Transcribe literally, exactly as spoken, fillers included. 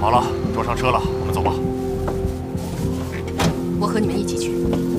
好了，都上车了，我们走吧。 我和你们一起去。